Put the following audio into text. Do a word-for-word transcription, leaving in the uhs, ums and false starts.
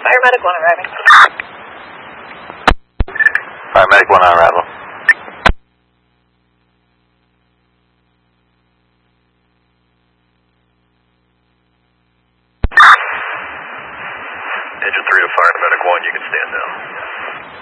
Fire medic one arriving. Fire medic one on arrival. Engine three to fire medic one, you can stand down.